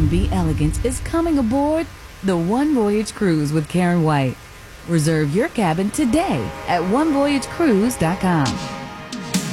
and be elegant is coming aboard the One Voyage Cruise with Karen White. Reserve your cabin today at onevoyagecruise.com.